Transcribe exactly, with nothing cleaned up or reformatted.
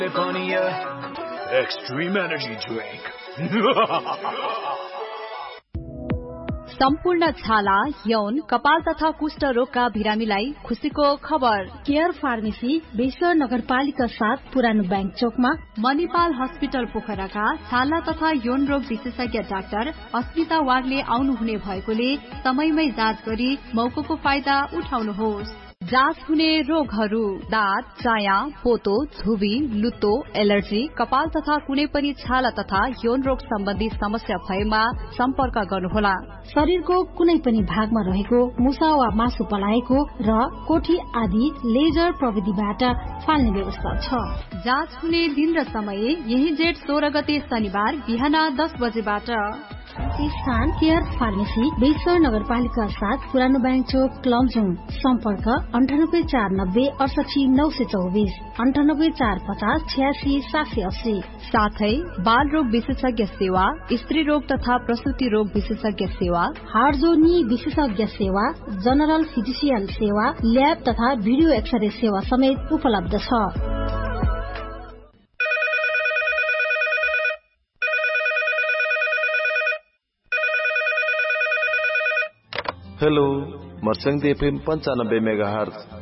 Extreme energy drink. सम्पूर्ण छाला, यौन, कपाल तथा कुष्ठ रोगका बिरामीलाई खुसीको खबर। केयर फार्मेसी बेसर नगरपालिका साथ पुरानो बैंक चोकमा। मणिपाल हस्पिटल पोखराका छाला तथा यौन रोग विशेषज्ञ डाक्टर अस्मिता वागले आउनुहुने भएकोले समयमै जाँच गरी मौकाको फाइदा उठाउनुहोस्। जाँच हुने रोगहरू: दाँत, चाया, पोतो, झुबी, लुतो, एलर्जी, कपाल तथा कुनै पनि छाला तथा यौन रोग सम्बन्धी समस्या भएमा सम्पर्क गर्नुहोला। शरीरको कुनै पनि भागमा रहेको मुसा वा मासु पलाएको र कोठी आदि लेजर प्रविधिबाट फाल्ने व्यवस्था छ। जाँच हुने दिन र समय यही जेठ सोह्र गते शनिबार बिहान दस बजेबाट। स्थान केयर फार्मेसी बेसर नगरपालिका साथ पुरानो बैंक चोक क्लमजुङ। सम्पर्क अन्ठानब्बे चार नब्बे अडसठी नौ सय चौबिस अन्ठानब्बे चार पचास छ्यासी सात सय अस्सी। साथै बाल रोग विशेषज्ञ सेवा, स्त्री रोग तथा प्रसुति रोग विशेषज्ञ सेवा, हार्जोनी विशेषज्ञ सेवा, जनरल फिजिसियन सेवा, ल्याब तथा भिडियो एक्सरे सेवा समेत उपलब्ध छ। हेलो, मर्सङ्गी एफएम पञ्चानब्बे मेगा हर्ज